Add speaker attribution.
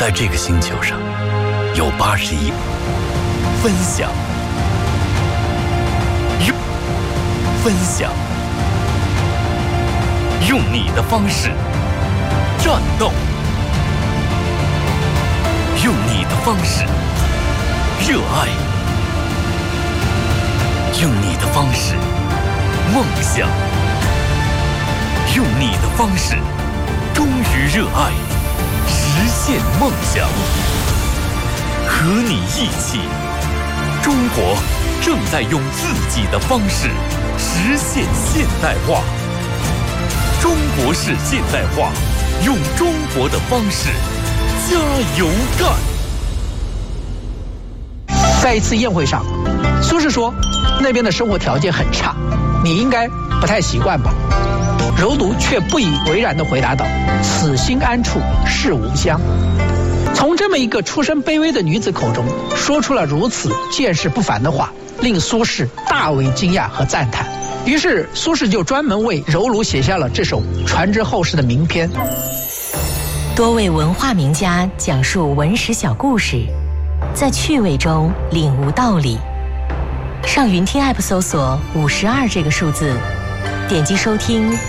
Speaker 1: 在这个星球上有81分享，用你的方式战斗，用你的方式热爱，用你的方式梦想，用你的方式忠于热爱，实现梦想。和你一起，中国正在用自己的方式实现现代化。中国式现代化，用中国的方式加油干。
Speaker 2: 在一次宴会上，苏轼说那边的生活条件很差，你应该不太习惯吧？柔独却不以为然地回答道：此心安处是吾乡。从这么一个出身卑微的女子口中说出了如此见识不凡的话，令苏轼大为惊讶和赞叹。于是苏轼就专门为柔独写下了这首传之后世的名篇。
Speaker 3: 多位文化名家讲述文史小故事，在趣味中领悟道理。上云听 App 搜索52这个数字，点击收听